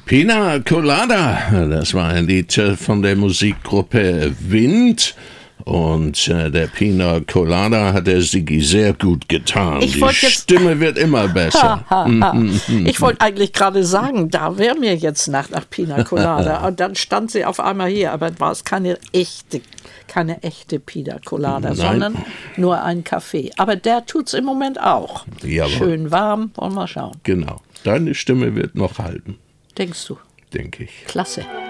Pina Colada, das war ein Lied von der Musikgruppe Wind. Und der Pina Colada hat der Siggi sehr gut getan. Die Stimme wird immer besser. Ich wollte eigentlich gerade sagen, da wäre mir jetzt nach Pina Colada. Und dann stand sie auf einmal hier, aber war es keine echte Pina Colada, sondern nur ein Kaffee. Aber der tut's im Moment auch. Jawohl. Schön warm, wollen wir schauen. Genau, deine Stimme wird noch halten. Denkst du? Denke ich. Klasse.